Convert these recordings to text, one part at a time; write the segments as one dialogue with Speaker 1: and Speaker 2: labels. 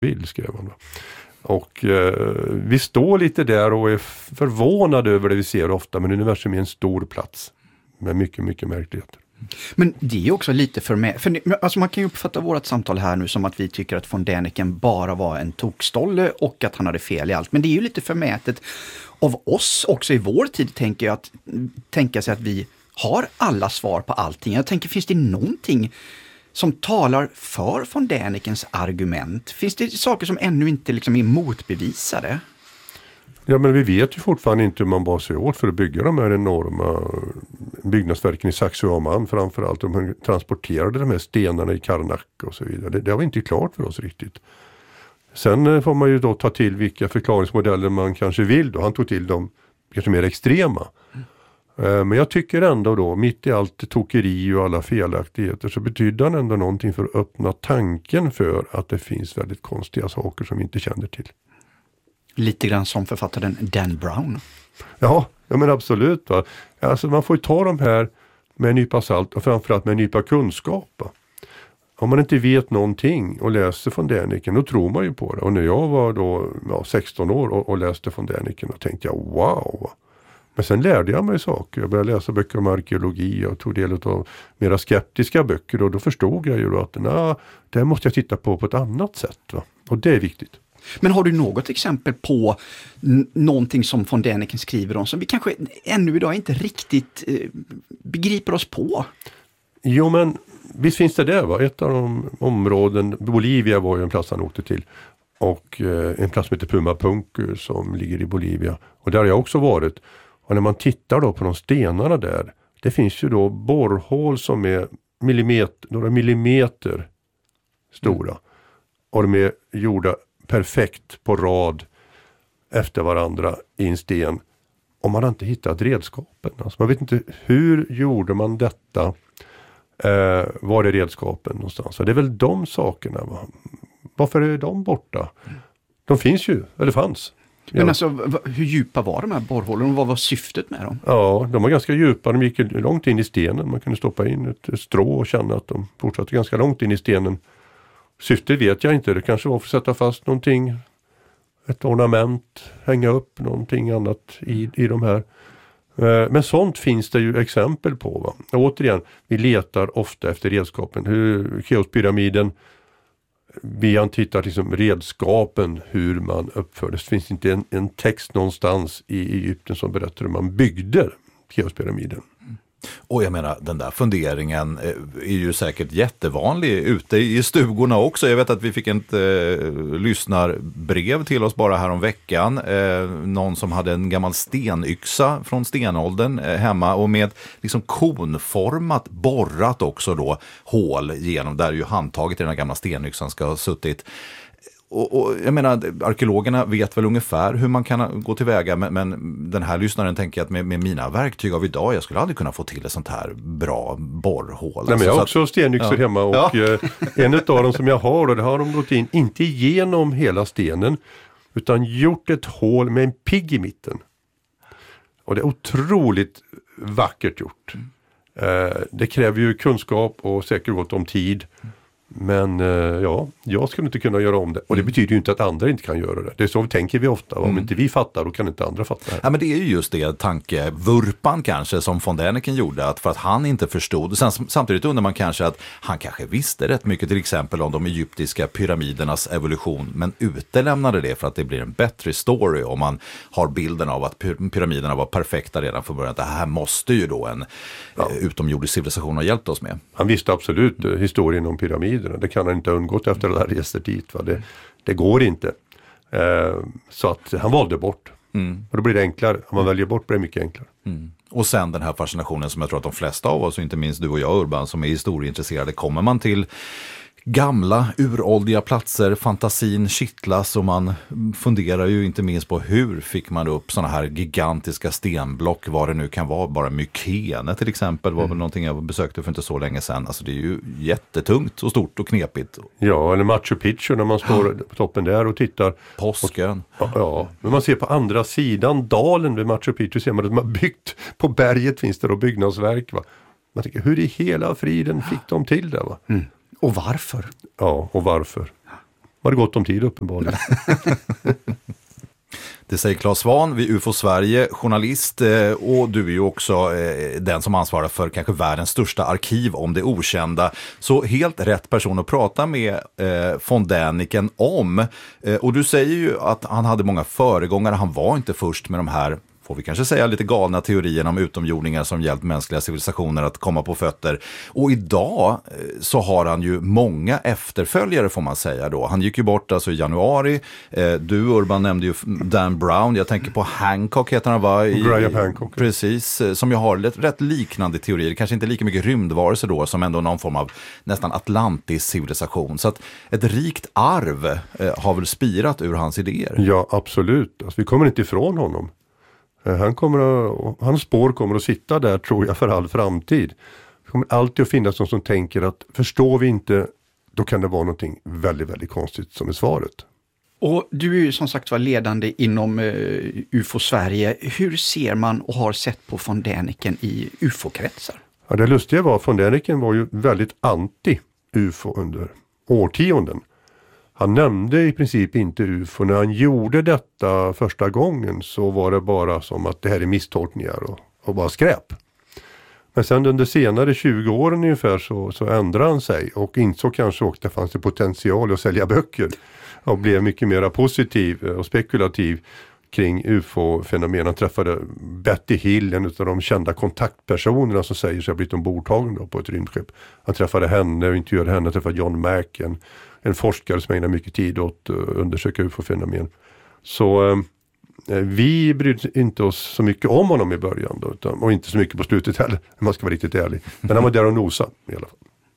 Speaker 1: vill, skrev han. Och vi står lite där och är förvånade över det vi ser ofta, men universum är en stor plats med mycket, mycket märkligheter.
Speaker 2: Men det är också lite alltså man kan ju uppfatta vårt samtal här nu som att vi tycker att von Däniken bara var en tokstolle och att han hade fel i allt. Men det är ju lite förmätet av oss också i vår tid, tänker jag, att tänka sig att vi har alla svar på allting. Jag tänker, finns det någonting som talar för von Dänikens argument? Finns det saker som ännu inte liksom är motbevisade?
Speaker 1: Ja, men vi vet ju fortfarande inte hur man bara sig åt för att bygga de här enorma byggnadsverken i Saxe-Auermann framförallt. De transporterade de här stenarna i Karnak och så vidare. Det var inte klart för oss riktigt. Sen får man ju då ta till vilka förklaringsmodeller man kanske vill. Då. Han tog till de kanske mer extrema. Men jag tycker ändå då, mitt i allt tokeri och alla felaktigheter, så betyder han ändå någonting för att öppna tanken för att det finns väldigt konstiga saker som vi inte känner till.
Speaker 2: Lite grann som författaren Dan Brown.
Speaker 1: Ja, men absolut. Va? Alltså man får ju ta de här med en nypa salt och framförallt med en nypa kunskap. Va? Om man inte vet någonting och läser von Däniken, då tror man ju på det. Och när jag var då 16 år och läste von Däniken, då tänkte jag wow. Men sen lärde jag mig saker. Jag började läsa böcker om arkeologi och tog del av mera skeptiska böcker. Och då förstod jag ju då att det här måste jag titta på ett annat sätt. Va? Och det är viktigt.
Speaker 2: Men har du något exempel på någonting som von Däniken skriver om som vi kanske ännu idag inte riktigt begriper oss på?
Speaker 1: Jo, men visst finns det där, va? Ett av de områden, Bolivia var ju en plats han åkte till. Och en plats som heter Pumapunku som ligger i Bolivia. Och där har jag också varit. Och när man tittar då på de stenarna där, det finns ju då borrhål som är några millimeter stora. Och de är gjorda perfekt på rad efter varandra i en sten. Och man har inte hittat redskapen. Alltså man vet inte hur gjorde man detta. Var är redskapen någonstans? Så det är väl de sakerna. Va? Varför är de borta? De finns ju, eller fanns.
Speaker 2: Men alltså, hur djupa var de här borrhålen och vad var syftet med dem?
Speaker 1: Ja, de var ganska djupa. De gick långt in i stenen. Man kunde stoppa in ett strå och känna att de fortsatte ganska långt in i stenen. Syftet vet jag inte. Det kanske var för att sätta fast någonting. Ett ornament. Hänga upp någonting annat i de här. Men sånt finns det ju exempel på. Va? Och återigen, vi letar ofta efter redskapen. Keopspyramiden. Vi har tittat liksom redskapen, hur man uppfördes. Det finns inte en text någonstans i Egypten som berättar hur man byggde Keopspyramiden.
Speaker 3: Och jag menar, den där funderingen är ju säkert jättevanlig ute i stugorna också. Jag vet att vi fick ett lyssnarbrev till oss bara här om veckan. Någon som hade en gammal stenyxa från stenåldern hemma och med liksom konformat, borrat också då hål genom där ju handtaget i den här gamla stenyxan ska ha suttit. Och jag menar, arkeologerna vet väl ungefär hur man kan gå tillväga, men den här lyssnaren tänker att med mina verktyg av idag, jag skulle aldrig kunna få till ett sånt här bra borrhål.
Speaker 1: Nej, men jag har också stenyxor hemma och en av dem som jag har, och det har de gått in, inte igenom hela stenen, utan gjort ett hål med en pigg i mitten. Och det är otroligt vackert gjort. Det kräver ju kunskap och säkert gott om tid. Men jag skulle inte kunna göra om det. Och det betyder ju inte att andra inte kan göra det. Det är så tänker vi ofta. Om inte vi fattar, då kan inte andra fatta.
Speaker 3: Ja, men det är ju just det tankevurpan kanske som von Däniken gjorde. Att för att han inte förstod. Samtidigt undrar man kanske att han kanske visste rätt mycket till exempel om de egyptiska pyramidernas evolution. Men utelämnade det för att det blir en bättre story om man har bilden av att pyramiderna var perfekta redan från början. Det här måste ju då en utomjordisk civilisation ha hjälpt oss med. Han
Speaker 1: visste absolut historien om pyramider. Det kan han inte ha undgått efter det här reset dit. Va? Det går inte. Så att han valde bort. Och då blir det enklare. Om man väljer bort blir det mycket enklare.
Speaker 3: Och sen den här fascinationen som jag tror att de flesta av oss, och inte minst du och jag Urban som är historieintresserade, kommer man till gamla, uråldriga platser, fantasin kittlas och man funderar ju inte minst på hur fick man upp såna här gigantiska stenblock, vad det nu kan vara, bara Mykene till exempel var väl någonting jag besökte för inte så länge sedan. Alltså det är ju jättetungt och stort och knepigt.
Speaker 1: Ja, eller Machu Picchu när man står på toppen där och tittar.
Speaker 3: Påskön.
Speaker 1: Ja, men man ser på andra sidan dalen vid Machu Picchu ser man att man byggt på berget finns det då byggnadsverk. Va? Man tänker, hur i hela friden fick de till det va?
Speaker 2: Och varför?
Speaker 1: Ja, och varför? var det gott om tid uppenbarligen.
Speaker 3: Det säger Claes Svahn vid UFO Sverige, journalist, och du är ju också den som ansvarar för kanske världens största arkiv om det okända. Så helt rätt person att prata med von Däniken om. Och du säger ju att han hade många föregångare, han var inte först med de här, får vi kanske säga, lite galna teorierna om utomjordingar som hjälpt mänskliga civilisationer att komma på fötter. Och idag så har han ju många efterföljare, får man säga då. Han gick ju bort alltså i januari. Du, Urban, nämnde ju Dan Brown. Jag tänker på Hancock heter han, va?
Speaker 1: Graham Hancock.
Speaker 3: Precis, som jag har rätt liknande teorier. Kanske inte lika mycket rymdvarelser då, som ändå någon form av nästan atlantisk civilisation. Så att ett rikt arv har väl spirat ur hans idéer.
Speaker 1: Ja, absolut. Alltså, vi kommer inte ifrån honom. Hans spår kommer att sitta där, tror jag, för all framtid. Det kommer alltid att finnas någon som tänker att förstår vi inte, då kan det vara någonting väldigt, väldigt konstigt som är svaret.
Speaker 2: Och du är ju som sagt var ledande inom UFO Sverige. Hur ser man och har sett på von Däniken i UFO-kretsar?
Speaker 1: Ja, det lustiga var att von Däniken var ju väldigt anti-UFO under årtionden. Han nämnde i princip inte UFO. När han gjorde detta första gången så var det bara som att det här är misstolkningar och bara skräp. Men sen under senare 20 åren ungefär så ändrade han sig och insåg kanske också att det fanns en potential att sälja böcker och blev mycket mer positiv och spekulativ kring UFO-fenomen. Han träffade Betty Hill, en av de kända kontaktpersonerna som säger sig ha blivit ombordtagen på ett rymdskepp. Han träffade henne och intervjuade henne, träffade John Mack, en forskare som ägnar mycket tid åt att undersöka UFO-fenomen. Så vi brydde inte oss så mycket om honom i början då, och inte så mycket på slutet heller, om man ska vara riktigt ärlig. Men han var där och nosa i alla fall.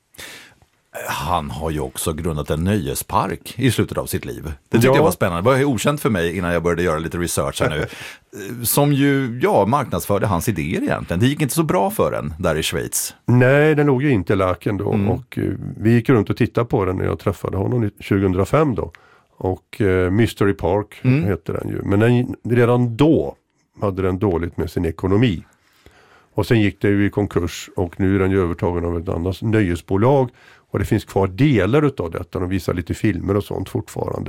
Speaker 3: Han har ju också grundat en nöjespark i slutet av sitt liv. Det tyckte jag var spännande. Det var okänt för mig innan jag började göra lite research här nu. Som ju, marknadsförde hans idéer egentligen. Det gick inte så bra för den där i Schweiz.
Speaker 1: Nej, den låg ju inte i laken då. Och vi gick runt och tittade på den när jag träffade honom 2005 då. Och Mystery Park heter den ju. Men redan då hade den dåligt med sin ekonomi. Och sen gick det ju i konkurs och nu är den ju övertagen av ett annat nöjesbolag. Och det finns kvar delar utav detta. De visar lite filmer och sånt fortfarande.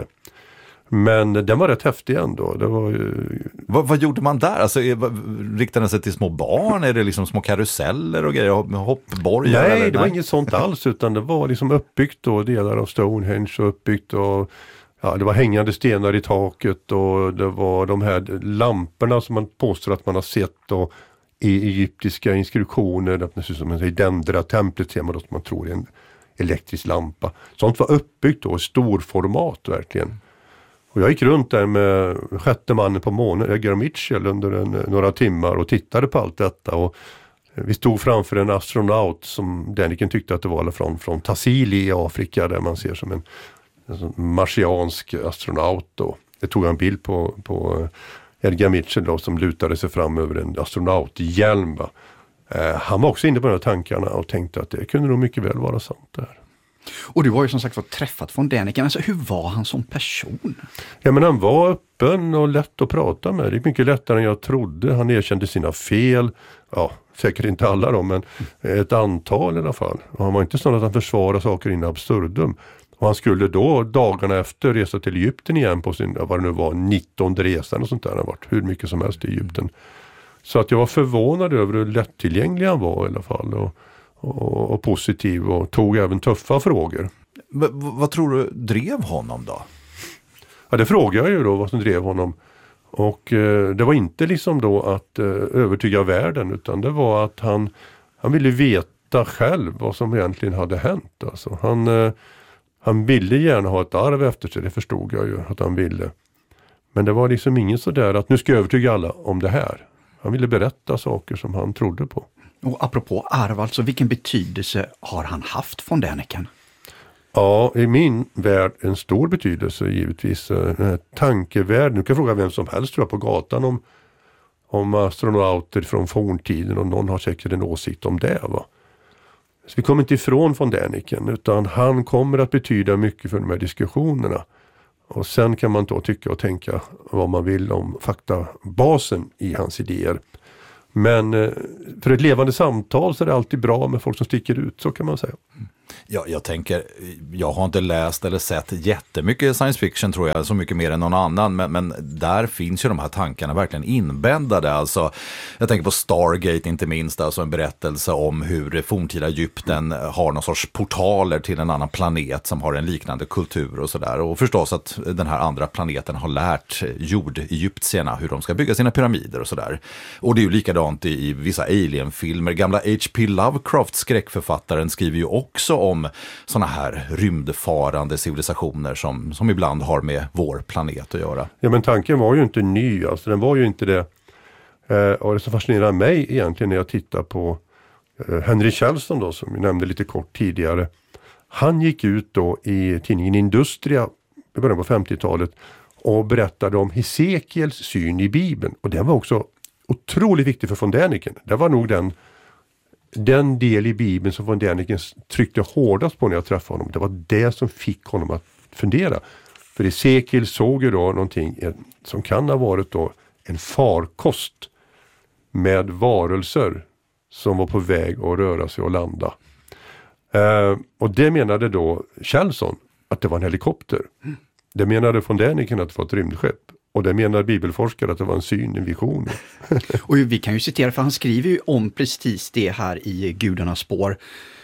Speaker 1: Men den var rätt häftig ändå. Det var ju...
Speaker 3: Vad gjorde man där? Alltså, riktade den sig till små barn? Är det liksom små karuseller och grejer? Hoppborgar?
Speaker 1: Nej, det var inget sånt alls. Utan det var liksom uppbyggt då. Delar av Stonehenge och uppbyggt. Och, ja, det var hängande stenar i taket. Och det var de här lamporna som man påstår att man har sett. Och i egyptiska inskriptioner. Det ser ut som en Dendra-templet ser man då, som man tror är en elektrisk lampa. Sånt var uppbyggt då i storformat verkligen. Och jag gick runt där med sjätte mannen på månen, Edgar Mitchell, under några timmar och tittade på allt detta. Och vi stod framför en astronaut som Däniken tyckte att det var från Tassili i Afrika, där man ser som en marsiansk astronaut då. Det tog en bild på Edgar Mitchell då, som lutade sig fram över en astronauthjälm. Han var också inne på de här tankarna och tänkte att det kunde nog mycket väl vara sant där.
Speaker 2: Och du var ju som sagt träffat von Däniken. Alltså, hur var han som person?
Speaker 1: Ja, men han var öppen och lätt att prata med. Det är mycket lättare än jag trodde. Han erkände sina fel. Ja, säkert inte alla då, men ett antal i alla fall. Och han var inte sån att han försvarade saker in absurdum. Och han skulle då dagarna efter resa till Egypten igen på sin, vad det nu var, 19:e resan och sånt där. Han har varit hur mycket som helst i Egypten. Så att jag var förvånad över hur lättillgänglig han var i alla fall. Och positiv och tog även tuffa frågor.
Speaker 3: Vad tror du drev honom då?
Speaker 1: Ja, det frågade jag ju då vad som drev honom. Och det var inte liksom då att övertyga världen, utan det var att han ville veta själv vad som egentligen hade hänt. Alltså, han ville gärna ha ett arv efter sig, det förstod jag ju att han ville. Men det var liksom ingen sådär att nu ska jag övertyga alla om det här. Han ville berätta saker som han trodde på.
Speaker 2: Och apropå arv, alltså vilken betydelse har han haft von Däniken?
Speaker 1: Ja, i min värld en stor betydelse givetvis. Tankevärld. Nu kan jag fråga vem som helst tror jag på gatan om astronauter från forntiden, och någon har säkert en åsikt om det, va. Så vi kommer inte ifrån von Däniken, utan han kommer att betyda mycket för de här diskussionerna. Och sen kan man då tycka och tänka vad man vill om faktabasen i hans idéer. Men för ett levande samtal så är det alltid bra med folk som sticker ut, så kan man säga.
Speaker 3: Ja, jag tänker, jag har inte läst eller sett jättemycket science fiction tror jag, så mycket mer än någon annan, men där finns ju de här tankarna verkligen inbäddade. Alltså, jag tänker på Stargate inte minst, alltså en berättelse om hur det forntida Egypten har någon sorts portaler till en annan planet som har en liknande kultur och sådär. Och förstås att den här andra planeten har lärt jord-egyptierna hur de ska bygga sina pyramider och sådär. Och det är ju likadant i vissa alien-filmer. Gamla H.P. Lovecraft, skräckförfattaren, skriver ju också om såna här rymdfarande civilisationer som ibland har med vår planet att göra.
Speaker 1: Ja, men tanken var ju inte ny, alltså den var ju inte det. Och det som fascinerar mig egentligen när jag tittar på Henry Chalston då, som vi nämnde lite kort tidigare. Han gick ut då i tidningen Industria i början på 50-talet och berättade om Hesekiels syn i Bibeln. Och den var också otroligt viktig för von Däniken. Det var nog den del i Bibeln som von Däniken tryckte hårdast på när jag träffade honom. Det var det som fick honom att fundera. För Hesekiel såg ju då någonting som kan ha varit då en farkost med varelser som var på väg att röra sig och landa. Och det menade då Chalston att det var en helikopter. Det menade von Däniken att det var ett rymdskepp. Och det menar bibelforskare att det var en syn, en vision.
Speaker 2: Och vi kan ju citera, för han skriver ju om precis det här i Gudarnas spår.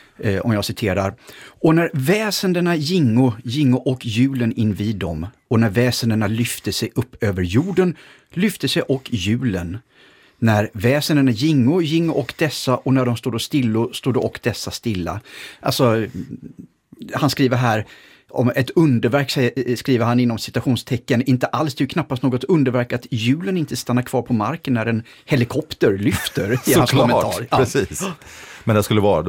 Speaker 2: Om jag citerar. Och när väsendena gingo och hjulen invid dem. Och när väsendena lyfte sig upp över jorden, lyfte sig och hjulen. När väsendena gingo och dessa, och när de stod och dessa stilla. Alltså, han skriver här om ett underverk, skriver han inom citationstecken, inte alls, det är ju knappast något underverk att hjulen inte stannar kvar på marken när en helikopter lyfter.
Speaker 3: Såklart, precis. Men det skulle vara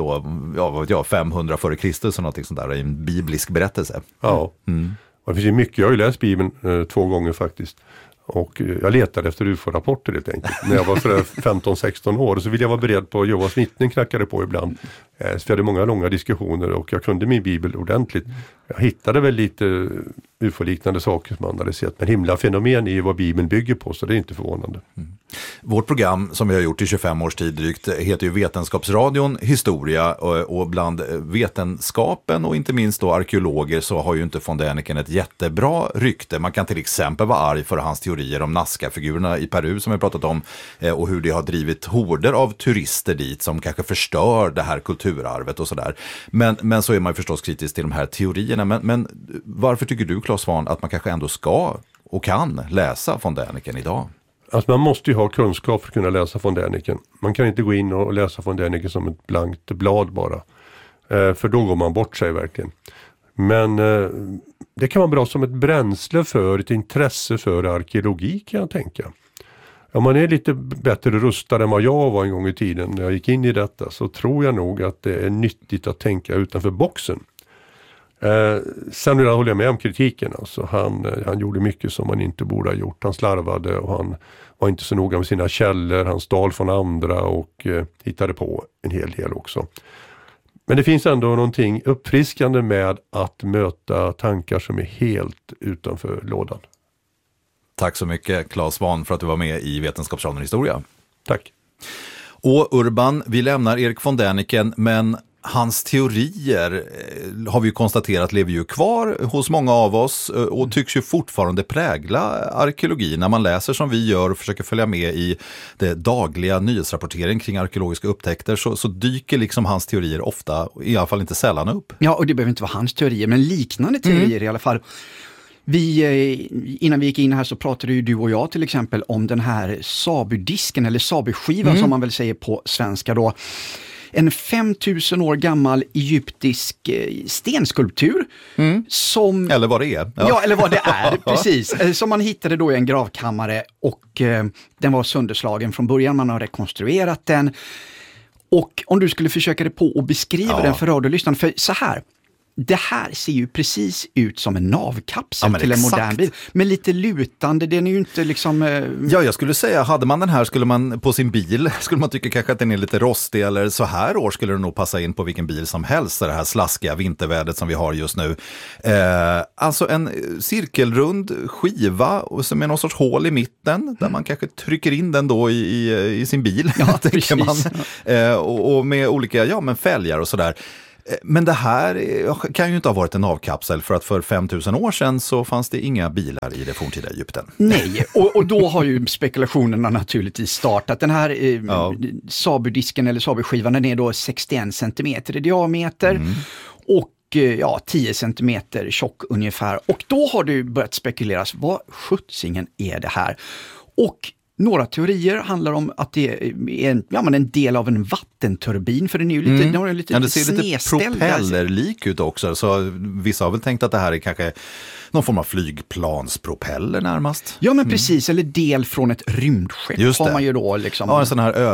Speaker 3: då, 500 före Kristus eller något sånt där, i en biblisk berättelse.
Speaker 1: Ja, och det finns ju mycket, jag har ju läst Bibeln 2 gånger faktiskt. Och jag letade efter UFO-rapporter helt enkelt. När jag var 15-16 år så ville jag vara beredd på Jehovas vittnen, knackade på ibland. Så vi hade många långa diskussioner och jag kunde min bibel ordentligt. Jag hittade väl lite UFO-liknande saker som man hade sett. Men himlafenomen är ju vad Bibeln bygger på, så det är inte förvånande.
Speaker 3: Vårt program som vi har gjort i 25 års tid drygt heter ju Vetenskapsradion historia, och bland vetenskapen och inte minst då arkeologer så har ju inte von Däniken ett jättebra rykte. Man kan till exempel vara arg för hans teorier om Nazca-figurerna i Peru som vi pratat om, och hur det har drivit horder av turister dit som kanske förstör det här kulturarvet och sådär. Men så är man ju förstås kritisk till de här teorierna. Men varför tycker du, Claes Svahn, att man kanske ändå ska och kan läsa von Däniken idag?
Speaker 1: Alltså man måste ju ha kunskap för att kunna läsa von Däniken. Man kan inte gå in och läsa von Däniken som ett blankt blad bara. För då går man bort sig verkligen. Men det kan vara bra som ett bränsle för ett intresse för arkeologi, kan jag tänka. Om man är lite bättre rustad än vad jag var en gång i tiden när jag gick in i detta, så tror jag nog att det är nyttigt att tänka utanför boxen. Sen håller jag med om kritiken. Alltså han gjorde mycket som han inte borde ha gjort. Han slarvade och han var inte så noga med sina källor. Han stal från andra och hittade på en hel del också. Men det finns ändå någonting uppfriskande med att möta tankar som är helt utanför lådan.
Speaker 3: Tack så mycket, Claes Svahn, för att du var med i Vetenskapsradion historia.
Speaker 1: Tack.
Speaker 3: Och Urban, vi lämnar Erik von Däniken, men hans teorier har vi ju konstaterat lever ju kvar hos många av oss och tycks ju fortfarande prägla arkeologi. När man läser som vi gör och försöker följa med i det dagliga nyhetsrapportering kring arkeologiska upptäckter, så dyker liksom hans teorier ofta, i alla fall inte sällan, upp.
Speaker 2: Ja, och det behöver inte vara hans teorier, men liknande teorier i alla fall. Innan vi gick in här så pratade ju du och jag till exempel om den här Sabu-disken eller Sabu-skivan som man väl säger på svenska då. En 5000 år gammal egyptisk stenskulptur. Som,
Speaker 3: eller vad det är.
Speaker 2: Ja, eller vad det är, precis. Som man hittade då i en gravkammare och den var sönderslagen från början. Man har rekonstruerat den. Och om du skulle försöka det på och beskriva den för radiolyssnaren, för så här. Det här ser ju precis ut som en navkapsel till en modern bil. Men lite lutande, den är ju inte liksom...
Speaker 3: Ja, jag skulle säga, hade man den här skulle man på sin bil, skulle man tycka kanske att den är lite rostig, eller så här år skulle den nog passa in på vilken bil som helst, det här slaskiga vintervädret som vi har just nu. Alltså en cirkelrund skiva och som är någon sorts hål i mitten, där man kanske trycker in den då i sin bil, tänker man. Och med olika, men fälgar och sådär. Men det här kan ju inte ha varit en avkapsel, för att för 5000 år sedan så fanns det inga bilar i det forntida Egypten.
Speaker 2: Nej, och då har ju spekulationerna naturligtvis startat. Den här Sabu-disken eller Sabu-skivan, den är då 61 centimeter i diameter och 10 centimeter tjock ungefär. Och då har det börjat spekuleras, vad skjutsingen är det här? Och några teorier handlar om att det är en del av en vattenturbin, för den är ju lite, den är lite
Speaker 3: det ser lite propellerlik ut också, så vissa har väl tänkt att det här är kanske någon form av flygplanspropeller närmast.
Speaker 2: Ja, men precis, eller del från ett rymdskepp.
Speaker 3: Just det.
Speaker 2: Har man ju då liksom.
Speaker 3: Ja, en sån här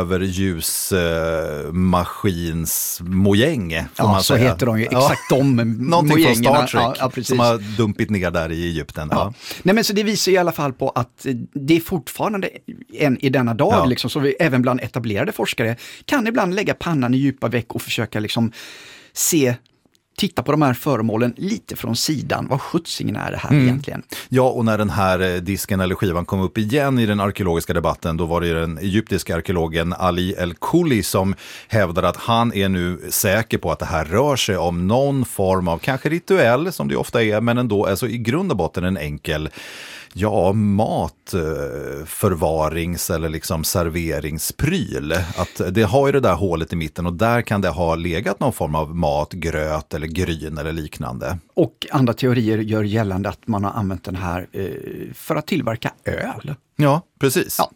Speaker 3: överljusmaskins mojäng, får man
Speaker 2: så
Speaker 3: säga.
Speaker 2: heter de ju, exakt de
Speaker 3: någonting från Star Trek
Speaker 2: som
Speaker 3: har dumpit ner där i Egypten.
Speaker 2: Ja. Nej, men så det visar i alla fall på att det är fortfarande än i denna dag, liksom, så vi även bland etablerade forskare kan ibland lägga pannan i djupa veck och försöka liksom titta på de här föremålen lite från sidan. Vad skjutsingen är det här egentligen?
Speaker 3: Ja, och när den här disken eller skivan kom upp igen i den arkeologiska debatten, då var det den egyptiska arkeologen Ali El-Khouly som hävdade att han är nu säker på att det här rör sig om någon form av, kanske rituell som det ofta är, men ändå alltså i grund och botten en enkel matförvarings eller liksom serveringspryl. Att det har ju det där hålet i mitten och där kan det ha legat någon form av mat, gröt eller gryn eller liknande.
Speaker 2: Och andra teorier gör gällande att man har använt den här för att tillverka öl.
Speaker 3: Ja, precis. Ja.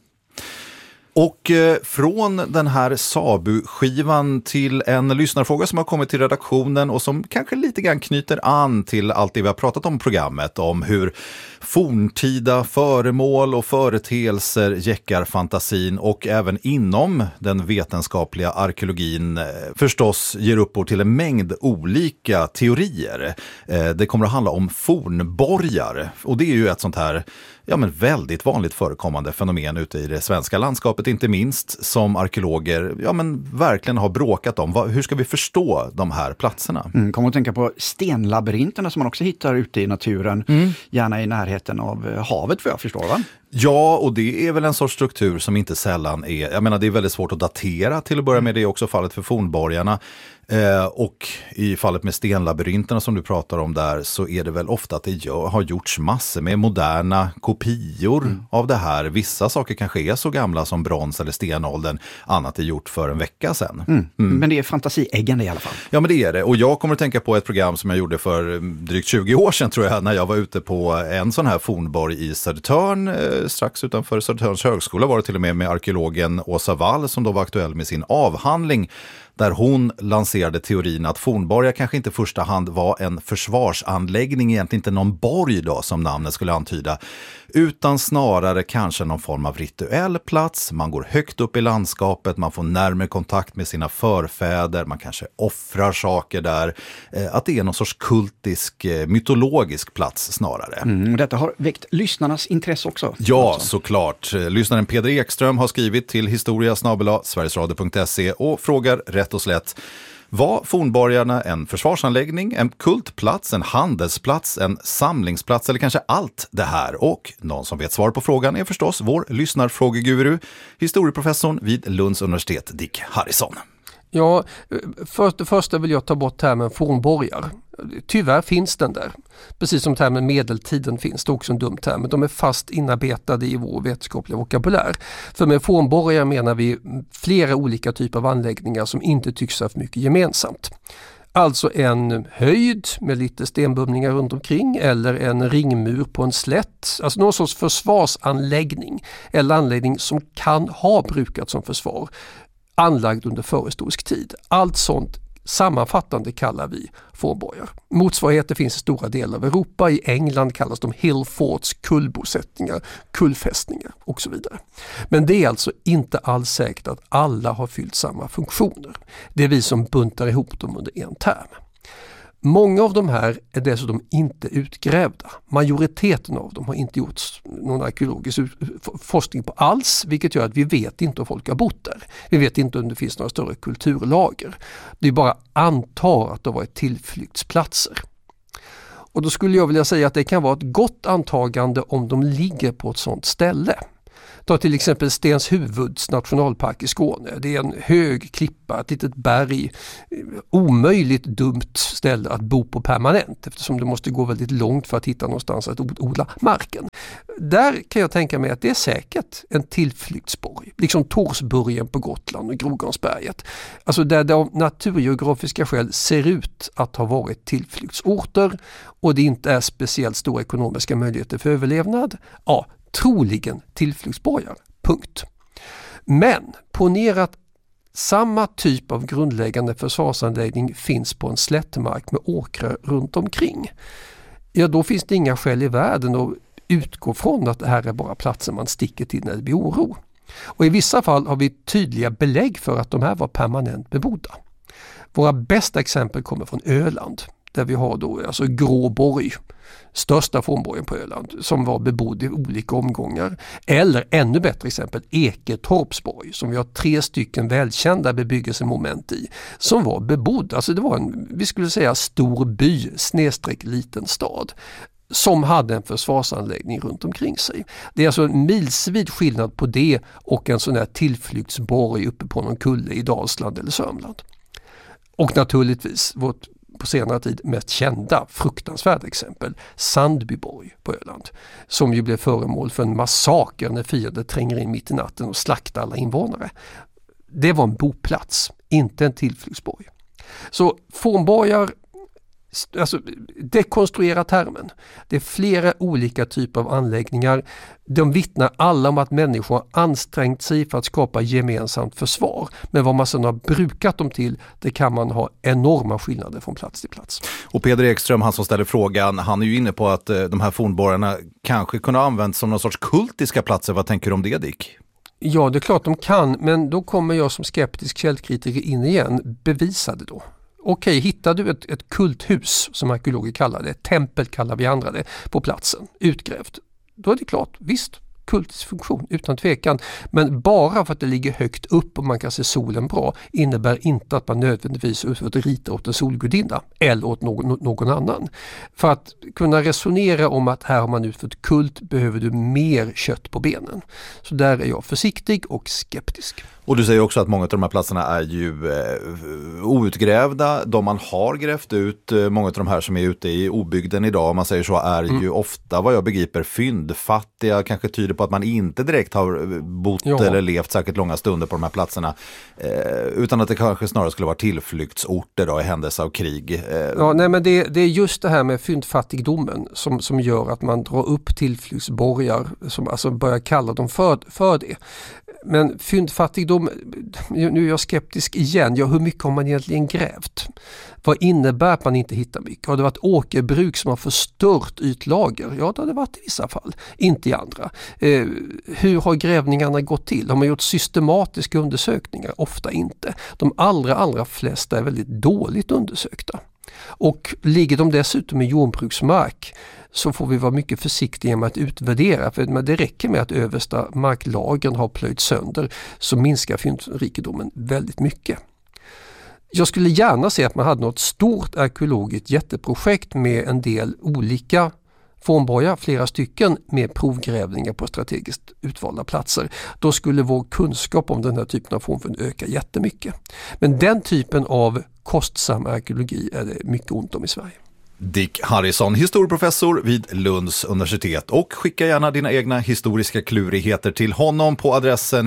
Speaker 3: Och från den här Sabu-skivan till en lyssnarfråga som har kommit till redaktionen och som kanske lite grann knyter an till allt det vi har pratat om programmet, om hur forntida föremål och företeelser jäckar fantasin och även inom den vetenskapliga arkeologin förstås ger upphov till en mängd olika teorier. Det kommer att handla om fornborgar, och det är ju ett sånt här väldigt vanligt förekommande fenomen ute i det svenska landskapet, inte minst, som arkeologer verkligen har bråkat om. Hur ska vi förstå de här platserna?
Speaker 2: Kommer att tänka på stenlabyrinterna som man också hittar ute i naturen, gärna i närheten av havet, vad jag förstår, va?
Speaker 3: Ja, och det är väl en sorts struktur som inte sällan är, det är väldigt svårt att datera till att börja med, det är också fallet för fornborgarna. Och i fallet med stenlabyrinterna som du pratar om där, så är det väl ofta att det har gjorts massor med moderna kopior av det här. Vissa saker kanske är så gamla som brons- eller stenåldern, annat är gjort för en vecka sedan.
Speaker 2: Men det är fantasieggande i alla fall.
Speaker 3: Ja, men det är det. Och jag kommer att tänka på ett program som jag gjorde för drygt 20 år sedan, tror jag, när jag var ute på en sån här fornborg i Södertörn, strax utanför Södertörns högskola var det till och med arkeologen Åsa Wall som då var aktuell med sin avhandling, där hon lanserade teorin att fornborgar kanske inte i första hand var en försvarsanläggning, egentligen inte någon borg då som namnet skulle antyda, utan snarare kanske någon form av rituell plats. Man går högt upp i landskapet, man får närmare kontakt med sina förfäder, man kanske offrar saker där. Att det är någon sorts kultisk, mytologisk plats snarare.
Speaker 2: Detta har väckt lyssnarnas intresse också.
Speaker 3: Ja, såklart. Lyssnaren Peder Ekström har skrivit till historia@sverigesradio.se och frågar rätt och slätt: var fornborgarna en försvarsanläggning, en kultplats, en handelsplats, en samlingsplats eller kanske allt det här? Och någon som vet svar på frågan är förstås vår lyssnarfrågeguru, historieprofessorn vid Lunds universitet, Dick Harrison.
Speaker 4: Ja, först vill jag ta bort termen fornborgar. Tyvärr finns den där. Precis som termen medeltiden finns, det är också en dum term. De är fast inarbetade i vår vetenskapliga vokabulär. För med fornborgar menar vi flera olika typer av anläggningar som inte tycks ha för mycket gemensamt. Alltså en höjd med lite stenbumlingar runt omkring eller en ringmur på en slätt. Alltså någon sorts försvarsanläggning eller anläggning som kan ha brukats som försvar, anlagd under förhistorisk tid. Allt sånt sammanfattande kallar vi fornborgar. Motsvarigheter finns i stora delar av Europa. I England kallas de hill forts, kullbosättningar, kullfästningar och så vidare. Men det är alltså inte alls säkert att alla har fyllt samma funktioner. Det är vi som buntar ihop dem under en term. Många av de här är dessutom inte utgrävda. Majoriteten av dem har inte gjort någon arkeologisk forskning på alls, vilket gör att vi vet inte om folk har bott där. Vi vet inte om det finns några större kulturlager. Det är bara antar att det har varit tillflyktsplatser. Och då skulle jag vilja säga att det kan vara ett gott antagande om de ligger på ett sådant ställe. Ta till exempel Stenshuvuds nationalpark i Skåne. Det är en hög klippa, ett litet berg. Omöjligt dumt ställe att bo på permanent eftersom det måste gå väldigt långt för att hitta någonstans att odla marken. Där kan jag tänka mig att det är säkert en tillflyktsborg. Liksom Torsburgen på Gotland och Grogånsberget. Alltså där det av naturgeografiska skäl ser ut att ha varit tillflyktsorter och det inte är speciellt stora ekonomiska möjligheter för överlevnad. Ja, troligen tillflyktsborgar. Punkt. Men ponera att samma typ av grundläggande försvarsanläggning finns på en slättmark med åkrar runt omkring. Ja, då finns det inga skäl i världen att utgå från att det här är bara platsen man sticker till när det blir oro. Och i vissa fall har vi tydliga belägg för att de här var permanent bebodda. Våra bästa exempel kommer från Öland där vi har då alltså Gråborg, största fornborgen på Öland, som var bebodd i olika omgångar. Eller ännu bättre exempel Eketorpsborg som vi har 3 stycken välkända bebyggelsemoment i som var bebodd. Alltså det var en, vi skulle säga stor by / liten stad som hade en försvarsanläggning runt omkring sig. Det är alltså en milsvid skillnad på det och en sån här tillflyktsborg uppe på någon kulle i Dalsland eller Sörmland. Och naturligtvis vårt på senare tid mest kända fruktansvärda exempel, Sandbyborg på Öland, som ju blev föremål för en massaker när fiender tränger in mitt i natten och slaktar alla invånare. Det var en boplats, inte en tillflyktsborg. Så fornborgar, alltså dekonstruera termen. Det är flera olika typer av anläggningar. De vittnar alla om att människor har ansträngt sig för att skapa gemensamt försvar. Men vad man sedan har brukat dem till, det kan man ha enorma skillnader från plats till plats.
Speaker 3: Och Peder Ekström, han som ställer frågan, han är ju inne på att de här fornborgarna kanske kunde ha använts som någon sorts kultiska platser. Vad tänker du om det, Dick?
Speaker 4: Ja, det är klart de kan, men då kommer jag som skeptisk källkritiker in igen. Bevisa det då. Okej, hittar du ett kulthus som arkeologer kallar det, tempel kallar vi andra det, på platsen, utgrävt, då är det klart, visst, kultisk funktion utan tvekan. Men bara för att det ligger högt upp och man kan se solen bra innebär inte att man nödvändigtvis utför rita åt en solgudinna eller åt någon annan. För att kunna resonera om att här har man utfört kult behöver du mer kött på benen. Så där är jag försiktig och skeptisk.
Speaker 3: Och du säger också att många av de här platserna är ju outgrävda. De man har grävt ut, många av de här som är ute i obygden idag, om man säger så, är ju ofta, vad jag begriper, fyndfattiga. Kanske tyder på att man inte direkt har bott eller levt särskilt långa stunder på de här platserna. Utan att det kanske snarare skulle vara tillflyktsorter då, i händelse av krig.
Speaker 4: Ja, nej, men det är just det här med fyndfattigdomen som gör att man drar upp tillflyktsborgar, som alltså börjar kalla dem för det. Men fyndfattigdom, nu är jag skeptisk igen. Ja, hur mycket har man egentligen grävt? Vad innebär att man inte hittar mycket? Har det varit åkerbruk som har förstört ytlager? Ja, det har det varit i vissa fall, inte i andra. Hur har grävningarna gått till? Har man gjort systematiska undersökningar? Ofta inte. De allra flesta är väldigt dåligt undersökta. Och ligger de dessutom i jordbruksmark så får vi vara mycket försiktiga med att utvärdera, för det räcker med att översta marklagren har plöjt sönder så minskar fyndrikedomen väldigt mycket. Jag skulle gärna se att man hade något stort arkeologiskt jätteprojekt med en del olika fornborgar, flera stycken med provgrävningar på strategiskt utvalda platser. Då skulle vår kunskap om den här typen av fornfynd öka jättemycket. Men den typen av kostsam arkeologi är det mycket ont om i Sverige.
Speaker 3: Dick Harrison, historieprofessor vid Lunds universitet, och skicka gärna dina egna historiska klurigheter till honom på adressen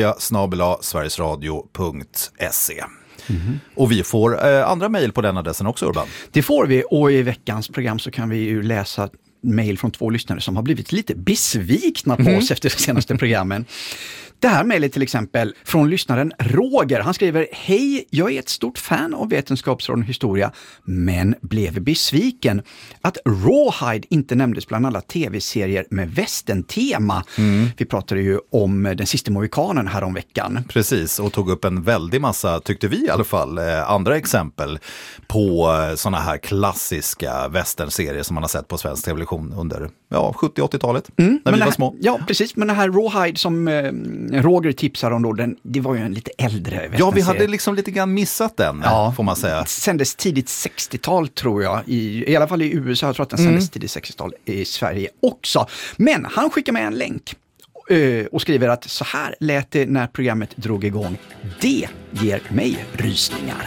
Speaker 3: historia@sverigesradio.se. Och vi får andra mejl på den adressen också, Urban.
Speaker 2: Det får vi, och i veckans program så kan vi ju läsa mejl från 2 lyssnare som har blivit lite besvikna på oss efter de senaste programmen. Det här mejlet till exempel från lyssnaren Roger. Han skriver: Hej, jag är ett stort fan av Vetenskapsradion Historia, men blev besviken att Rawhide inte nämndes bland alla tv-serier med västern-tema. Vi pratade ju om Den sista mohikanen här om veckan.
Speaker 3: Precis, och tog upp en väldig massa, tyckte vi i alla fall, andra exempel på såna här klassiska västernserier som man har sett på svensk television under 70-80-talet, när vi var små.
Speaker 2: Ja, precis, men det här Rawhide som Roger tipsar om då, det var ju en lite äldre västernserie.
Speaker 3: Ja, vi hade liksom lite grann missat den, får man säga.
Speaker 2: Sändes tidigt 60-tal tror jag, i alla fall i USA. Jag tror att den sändes tidigt 60-tal i Sverige också. Men han skickar med en länk och skriver att så här lät det när programmet drog igång. Det ger mig rysningar.